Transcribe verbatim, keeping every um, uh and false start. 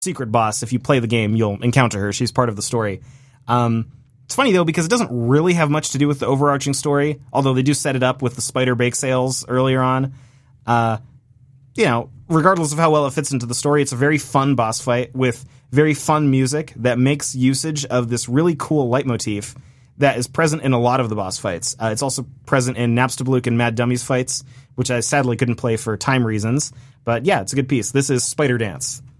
secret boss. If you play the game, you'll encounter her. She's part of the story. Um, it's funny, though, because it doesn't really have much to do with the overarching story, although they do set it up with the spider bake sales earlier on. Uh, you know, regardless of how well it fits into the story, it's a very fun boss fight with very fun music that makes usage of this really cool leitmotif that is present in a lot of the boss fights. Uh, it's also present in Napstablook and Mad Dummies fights, which I sadly couldn't play for time reasons. But yeah, it's a good piece. This is Spider Dance.